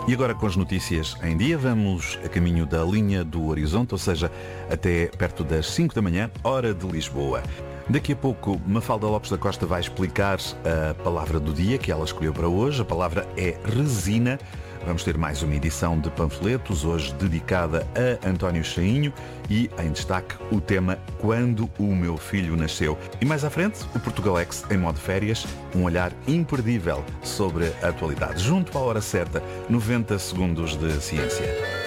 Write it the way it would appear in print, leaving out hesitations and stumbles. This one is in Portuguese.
E agora com as notícias em dia, vamos a caminho da linha do horizonte, ou seja, até perto das 5 da manhã, hora de Lisboa. Daqui a pouco, Mafalda Lopes da Costa vai explicar a palavra do dia que ela escolheu para hoje. A palavra é resina. Vamos ter mais uma edição de panfletos, hoje dedicada a António Chainho e, em destaque, o tema Quando o Meu Filho Nasceu. E mais à frente, o Portugalex em modo férias, um olhar imperdível sobre a atualidade. Junto à hora certa, 90 segundos de ciência.